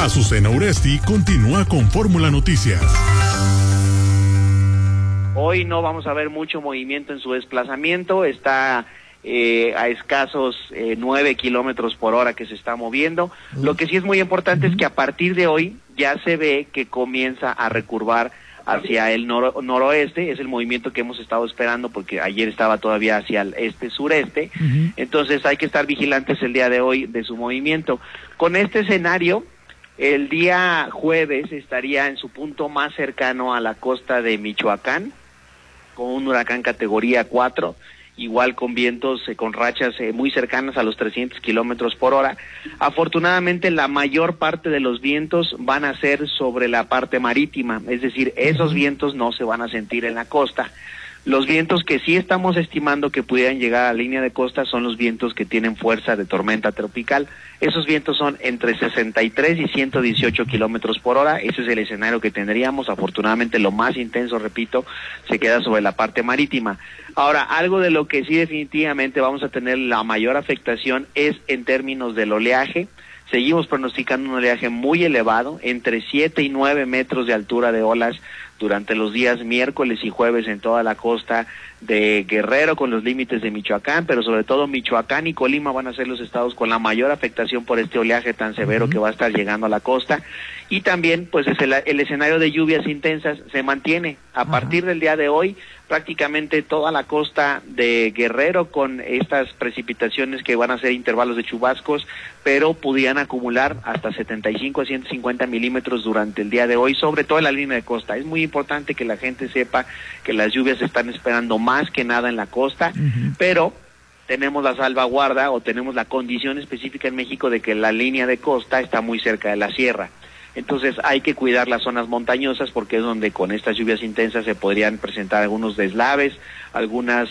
Azucena Uresti continúa con Fórmula Noticias. Hoy no vamos a ver mucho movimiento en su desplazamiento, está a escasos 9 kilómetros por hora que se está moviendo. Lo que sí es muy importante es que a partir de hoy ya se ve que comienza a recurvar hacia el noroeste, es el movimiento que hemos estado esperando porque ayer estaba todavía hacia el sureste, entonces hay que estar vigilantes el día de hoy de su movimiento. Con este escenario, el día jueves estaría en su punto más cercano a la costa de Michoacán, con un huracán categoría 4, igual con vientos, con rachas muy cercanas a los 300 kilómetros por hora. Afortunadamente, la mayor parte de los vientos van a ser sobre la parte marítima, es decir, esos vientos no se van a sentir en la costa. Los vientos que sí estamos estimando que pudieran llegar a la línea de costa son los vientos que tienen fuerza de tormenta tropical. Esos vientos son entre 63 y 118 kilómetros por hora. Ese es el escenario que tendríamos. Afortunadamente, lo más intenso, repito, se queda sobre la parte marítima. Ahora, algo de lo que sí definitivamente vamos a tener la mayor afectación es en términos del oleaje. Seguimos pronosticando un oleaje muy elevado, entre 7 y 9 metros de altura de olas durante los días miércoles y jueves en toda la costa de Guerrero con los límites de Michoacán, pero sobre todo Michoacán y Colima van a ser los estados con la mayor afectación por este oleaje tan severo que va a estar llegando a la costa. Y también pues es el escenario de lluvias intensas se mantiene a partir del día de hoy, prácticamente toda la costa de Guerrero con estas precipitaciones que van a ser intervalos de chubascos, pero pudieran acumular hasta 75 a 150 milímetros durante el día de hoy, sobre todo en la línea de costa. Es muy importante que la gente sepa que las lluvias se están esperando más que nada en la costa, pero tenemos la salvaguarda o tenemos la condición específica en México de que la línea de costa está muy cerca de la sierra. Entonces hay que cuidar las zonas montañosas porque es donde con estas lluvias intensas se podrían presentar algunos deslaves, algunas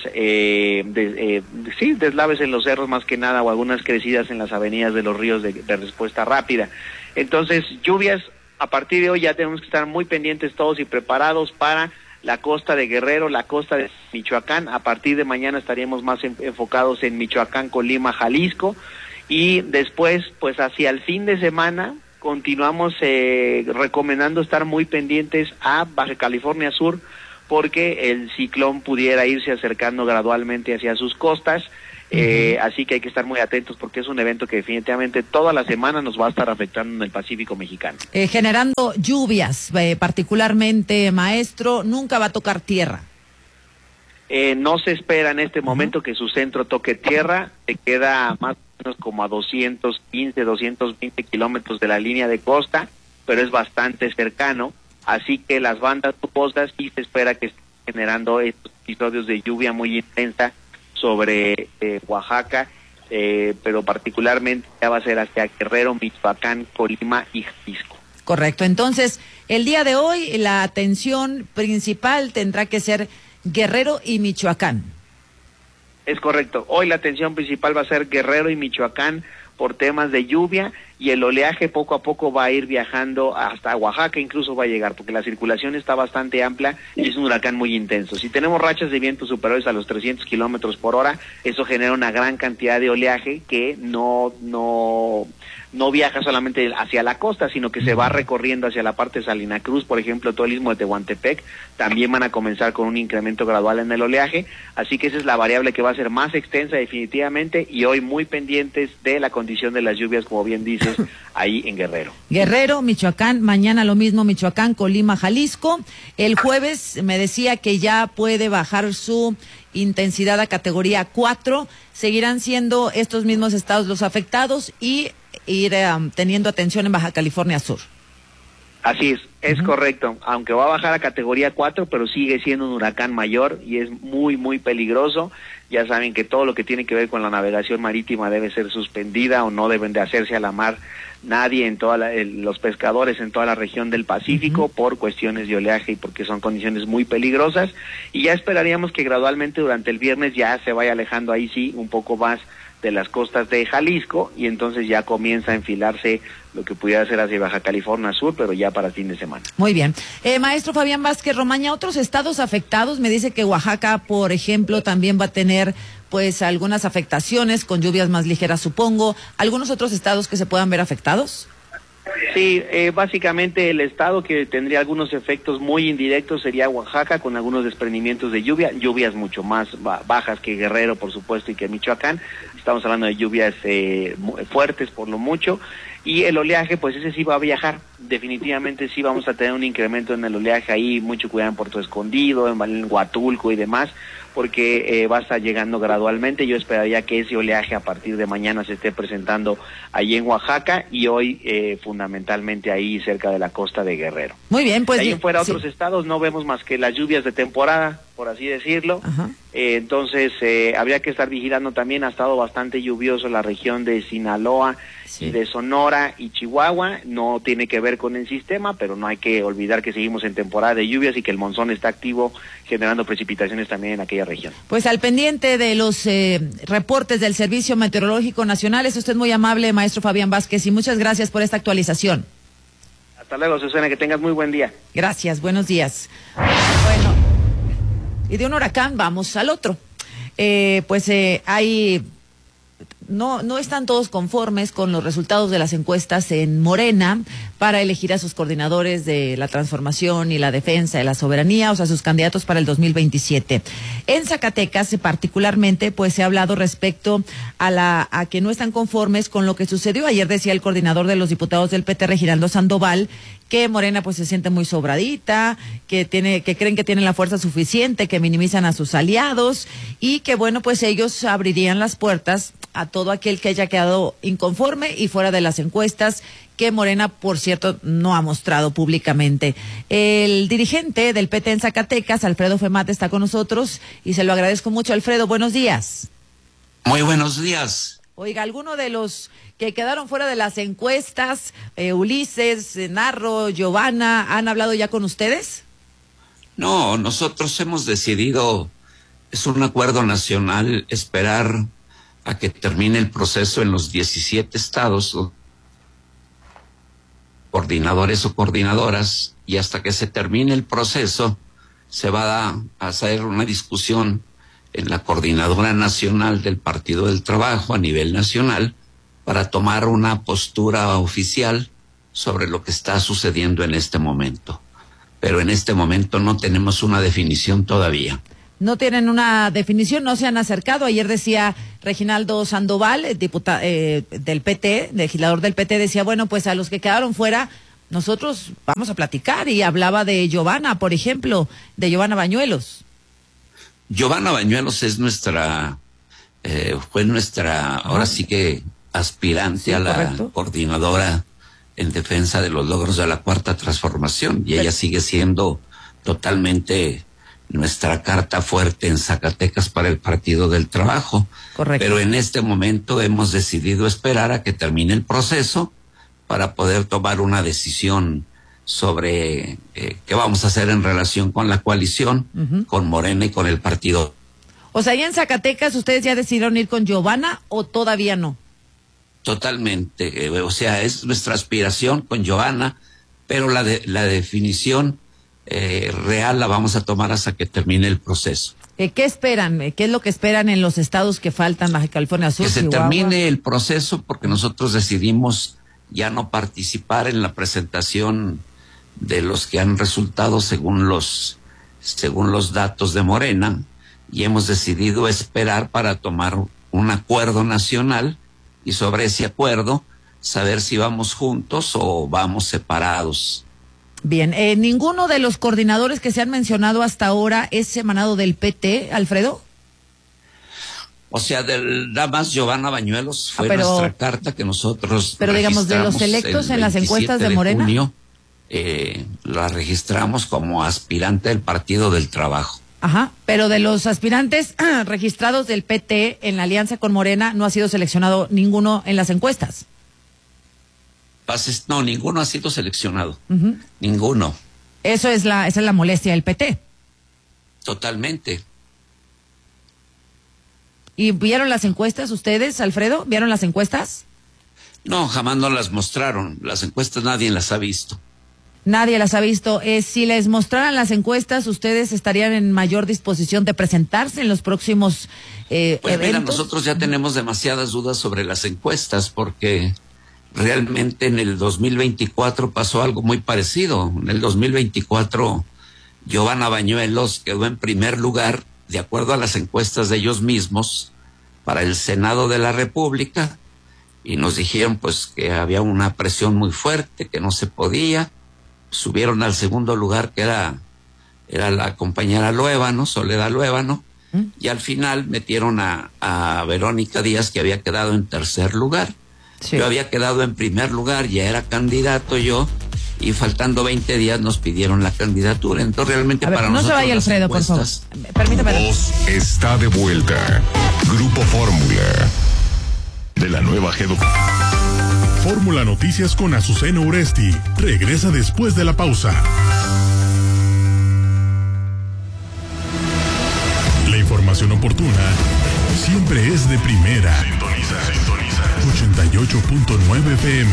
deslaves en los cerros más que nada o algunas crecidas en las avenidas de los ríos de respuesta rápida. Entonces lluvias, a partir de hoy ya tenemos que estar muy pendientes todos y preparados para la costa de Guerrero, la costa de Michoacán. A partir de mañana estaríamos más enfocados en Michoacán, Colima, Jalisco y después pues hacia el fin de semana continuamos recomendando estar muy pendientes a Baja California Sur porque el ciclón pudiera irse acercando gradualmente hacia sus costas, así que hay que estar muy atentos porque es un evento que definitivamente toda la semana nos va a estar afectando en el Pacífico mexicano. Generando lluvias, particularmente, maestro, nunca va a tocar tierra. No se espera en este momento que su centro toque tierra, se queda más como a 215, 220 kilómetros de la línea de costa, pero es bastante cercano, así que las bandas nubosas sí se espera que estén generando estos episodios de lluvia muy intensa sobre Oaxaca, pero particularmente ya va a ser hacia Guerrero, Michoacán, Colima y Jalisco. Correcto, entonces el día de hoy la atención principal tendrá que ser Guerrero y Michoacán. Es correcto. Hoy la atención principal va a ser Guerrero y Michoacán por temas de lluvia y el oleaje poco a poco va a ir viajando hasta Oaxaca, incluso va a llegar porque la circulación está bastante amplia y es un huracán muy intenso. Si tenemos rachas de viento superiores a los 300 kilómetros por hora, eso genera una gran cantidad de oleaje que no viaja solamente hacia la costa, sino que se va recorriendo hacia la parte de Salina Cruz, por ejemplo, todo el istmo de Tehuantepec, también van a comenzar con un incremento gradual en el oleaje, así que esa es la variable que va a ser más extensa definitivamente y hoy muy pendientes de la condición de las lluvias, como bien dices, ahí en Guerrero. Guerrero, Michoacán, mañana lo mismo, Michoacán, Colima, Jalisco. El jueves me decía que ya puede bajar su intensidad a categoría 4, seguirán siendo estos mismos estados los afectados y ir teniendo atención en Baja California Sur. Así es correcto, aunque va a bajar a categoría 4, pero sigue siendo un huracán mayor y es muy, muy peligroso. Ya saben que todo lo que tiene que ver con la navegación marítima debe ser suspendida o no deben de hacerse a la mar nadie en los pescadores en toda la región del Pacífico por cuestiones de oleaje y porque son condiciones muy peligrosas. Y ya esperaríamos que gradualmente durante el viernes ya se vaya alejando ahí sí un poco más de las costas de Jalisco y entonces ya comienza a enfilarse lo que pudiera ser hacia Baja California Sur, pero ya para fin de semana. Muy bien. Maestro Fabián Vázquez Romaña, otros estados afectados, me dice que Oaxaca, por ejemplo, también va a tener pues algunas afectaciones con lluvias más ligeras, supongo. ¿Algunos otros estados que se puedan ver afectados? Sí, básicamente el estado que tendría algunos efectos muy indirectos sería Oaxaca, con algunos desprendimientos de lluvia, lluvias mucho más bajas que Guerrero, por supuesto, y que Michoacán. Estamos hablando de lluvias fuertes por lo mucho, y el oleaje, pues ese sí va a viajar. Definitivamente sí vamos a tener un incremento en el oleaje ahí, mucho cuidado en Puerto Escondido, en Huatulco y demás, porque va a estar llegando gradualmente. Yo esperaría que ese oleaje a partir de mañana se esté presentando ahí en Oaxaca y hoy fundamentalmente ahí cerca de la costa de Guerrero. Muy bien, pues. De ahí en fuera otros estados no vemos más que las lluvias de temporada, por así decirlo. Entonces habría que estar vigilando también. Ha estado bastante lluvioso la región de Sinaloa y de Sonora y Chihuahua. No tiene que ver con el sistema, pero no hay que olvidar que seguimos en temporada de lluvias y que el monzón está activo generando precipitaciones también en aquella región. Pues al pendiente de los reportes del Servicio Meteorológico Nacional. Es usted muy amable, maestro Fabián Vázquez, y muchas gracias por esta actualización. Hasta luego, Susana, que tengas muy buen día. Gracias, buenos días. Bueno, y de un huracán vamos al otro. No están todos conformes con los resultados de las encuestas en Morena para elegir a sus coordinadores de la transformación y la defensa de la soberanía, o sea, sus candidatos para el 2027. En Zacatecas, particularmente, pues se ha hablado respecto a que no están conformes con lo que sucedió. Ayer decía el coordinador de los diputados del PT, Reginaldo Sandoval, que Morena pues se siente muy sobradita, que creen que tienen la fuerza suficiente, que minimizan a sus aliados y que bueno, pues ellos abrirían las puertas a todo aquel que haya quedado inconforme y fuera de las encuestas, que Morena, por cierto, no ha mostrado públicamente. El dirigente del PT en Zacatecas, Alfredo Femat, está con nosotros y se lo agradezco mucho. Alfredo, buenos días. Muy buenos días. Oiga, ¿alguno de los que quedaron fuera de las encuestas, Ulises, Narro, Giovanna, han hablado ya con ustedes? No, nosotros hemos decidido, es un acuerdo nacional, esperar a que termine el proceso en los 17 estados, coordinadores o coordinadoras, y hasta que se termine el proceso se va a hacer una discusión en la Coordinadora Nacional del Partido del Trabajo a nivel nacional para tomar una postura oficial sobre lo que está sucediendo en este momento. Pero en este momento no tenemos una definición todavía. No tienen una definición, no se han acercado. Ayer decía Reginaldo Sandoval, diputado del PT, legislador del PT, decía, bueno, pues a los que quedaron fuera, nosotros vamos a platicar, y hablaba de Giovanna, por ejemplo, de Giovanna Bañuelos. Giovanna Bañuelos es fue nuestra, ahora sí que aspirante a la coordinadora en defensa de los logros de la Cuarta Transformación, y ella sigue siendo totalmente nuestra carta fuerte en Zacatecas para el Partido del Trabajo. Correcto. Pero en este momento hemos decidido esperar a que termine el proceso para poder tomar una decisión sobre qué vamos a hacer en relación con la coalición, con Morena y con el partido. O sea, ¿ya en Zacatecas ustedes ya decidieron ir con Giovanna o todavía no? Totalmente, o sea, es nuestra aspiración con Giovanna, pero la definición real la vamos a tomar hasta que termine el proceso. ¿Qué esperan? ¿Qué es lo que esperan en los estados que faltan, Baja California Sur, Que se Chihuahua? termine el proceso, porque nosotros decidimos ya no participar en la presentación de los que han resultado según los datos de Morena, y hemos decidido esperar para tomar un acuerdo nacional y sobre ese acuerdo saber si vamos juntos o vamos separados. Bien, ¿ninguno de los coordinadores que se han mencionado hasta ahora es emanado del PT, Alfredo? O sea, nada más Giovanna Bañuelos fue nuestra carta que nosotros pero digamos, de los electos en las encuestas de Morena, junio, la registramos como aspirante del Partido del Trabajo. Ajá, pero de los aspirantes registrados del PT en la alianza con Morena no ha sido seleccionado ninguno en las encuestas. No, ninguno ha sido seleccionado. Ninguno. Esa es la molestia del PT. Totalmente. ¿Y vieron las encuestas ustedes, Alfredo? ¿Vieron las encuestas? No, jamás nos las mostraron. Las encuestas nadie las ha visto. Nadie las ha visto. Si les mostraran las encuestas, ¿ustedes estarían en mayor disposición de presentarse en los próximos pues eventos? Mira, nosotros ya tenemos demasiadas dudas sobre las encuestas, porque realmente en el 2024 pasó algo muy parecido. En el 2024, Giovanna Bañuelos quedó en primer lugar, de acuerdo a las encuestas de ellos mismos, para el Senado de la República, y nos dijeron pues que había una presión muy fuerte, que no se podía. Subieron al segundo lugar, que era la compañera Luévano, Soledad Luévano, y al final metieron a Verónica Díaz, que había quedado en tercer lugar. Sí. Yo había quedado en primer lugar, ya era candidato yo, y faltando 20 días nos pidieron la candidatura. Entonces realmente para nosotros... No se vaya, Alfredo, por favor. Permítame. Voz está de vuelta. Grupo Fórmula. De la nueva G2. Fórmula Noticias con Azucena Uresti. Regresa después de la pausa. La información oportuna siempre es de primera. Sintoniza. 88.9 FM.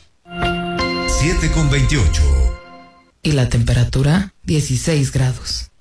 7:28. Y la temperatura, 16 grados.